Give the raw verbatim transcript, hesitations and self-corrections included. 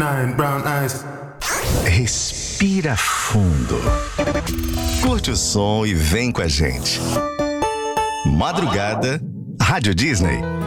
Nine brown eyes. Respira fundo. Curte o som e vem com a gente. Madrugada, Rádio Disney.